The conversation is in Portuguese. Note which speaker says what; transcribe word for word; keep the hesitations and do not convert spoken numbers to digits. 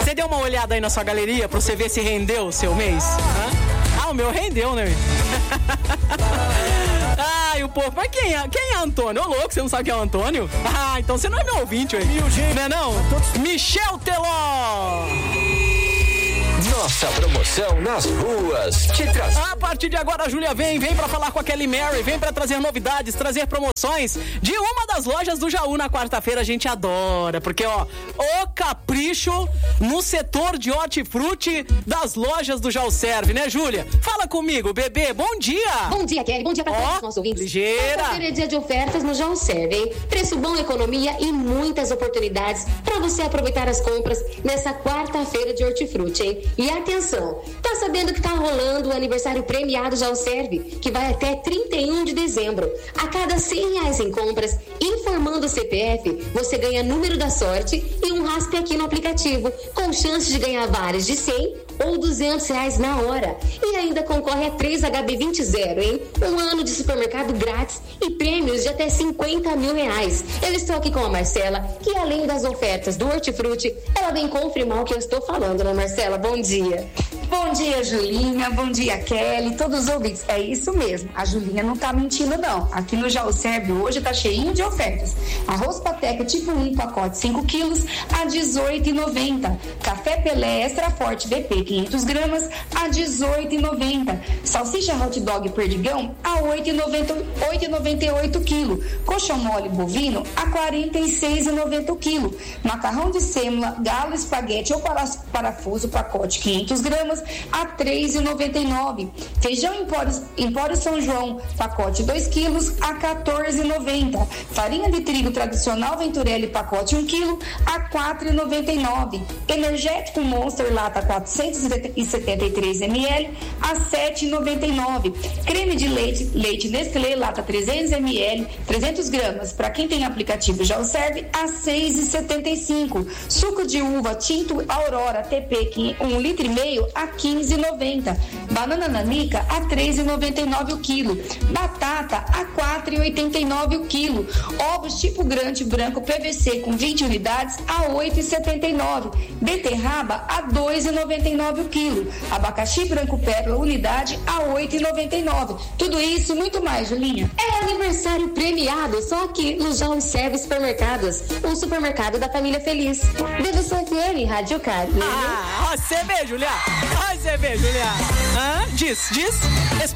Speaker 1: Você deu uma olhada aí na sua galeria pra você ver se rendeu o seu mês? Hã? Ah, o meu rendeu, né? Ai, o povo, mas quem é, quem é Antônio? Ô louco, você não sabe quem é o Antônio? Ah, então você não é meu ouvinte, ué. Não é não? Michel Teló!
Speaker 2: Nossa promoção nas ruas te traz.
Speaker 1: A partir de agora a Júlia vem, vem pra falar com a Kelly Mary, vem pra trazer novidades, trazer promoções de uma das lojas do Jaú na quarta-feira. A gente adora, porque ó, o capricho no setor de hortifruti das lojas do Jaú serve, né, Júlia? Fala comigo, bebê, bom dia!
Speaker 3: Bom dia, Kelly, bom dia pra todos os nossos ouvintes.
Speaker 1: Ligeira!
Speaker 3: Quarta-feira é dia de ofertas no Jaú serve, hein? Preço bom, economia e muitas oportunidades pra você aproveitar as compras nessa quarta-feira de hortifruti, hein? E atenção, tá sabendo que tá rolando o aniversário premiado Jaú Serve, que vai até trinta e um de dezembro. A cada cem reais em compras, informando o C P F, você ganha número da sorte e um raspe aqui no aplicativo, com chance de ganhar vários de cem ou duzentos reais na hora. E ainda concorre a três H B vinte zero, hein? Um ano de supermercado grátis e prêmios de até cinquenta mil reais. Eu estou aqui com a Marcela, que além das ofertas do Hortifruti, ela vem confirmar o que eu estou falando, né, Marcela? Bom dia.
Speaker 4: Bom dia, Julinha. Bom dia, Kelly. Todos os ouvintes. É isso mesmo. A Julinha não tá mentindo, não. Aqui no Jaú Serve hoje tá cheinho de ofertas. Arroz Pateca tipo um, pacote cinco quilos, a dezoito reais e noventa centavos. Café Pelé Extra Forte B P quinhentas gramas, a dezoito reais e noventa centavos. Salsicha Hot Dog Perdigão, a oito reais e noventa e oito centavos quilo. Coxão mole bovino, a quarenta e seis reais e noventa centavos quilo. Macarrão de sêmola, galo, espaguete ou parafuso, pacote quinhentas gramas, a três reais e noventa e nove centavos. Feijão Empório, Empório São João, pacote dois quilos, a quatorze reais e noventa centavos. Farinha de trigo tradicional Venturelli, pacote um quilo, a quatro reais e noventa e nove centavos. Energético Monster Lata quatrocentos e setenta e três mililitros, a sete reais e noventa e nove centavos. Creme de leite, leite Nestlé, lata trezentos mililitros, trezentas gramas, para quem tem aplicativo já o serve, a seis reais e setenta e cinco centavos. Suco de uva Tinto Aurora T P um litro e meio, a quinze reais e noventa centavos. Banana nanica, a três reais e noventa e nove centavos o quilo. Batata, a quatro reais e oitenta e nove centavos o quilo. Ovos tipo grande branco P V C com vinte unidades, a oito reais e setenta e nove centavos. Beterraba, a dois reais e noventa e nove centavos o quilo. Abacaxi branco pérola unidade, a oito reais e noventa e nove centavos. Tudo isso e muito mais, Julinha.
Speaker 3: É aniversário premiado, só aqui no Jaú Serve Supermercados, um supermercado da família feliz. Dedo F M, Rádio Carlos.
Speaker 1: Ah, ó, você vê, Julia. Ó, você vê, Julia. Hã? Diz, diz.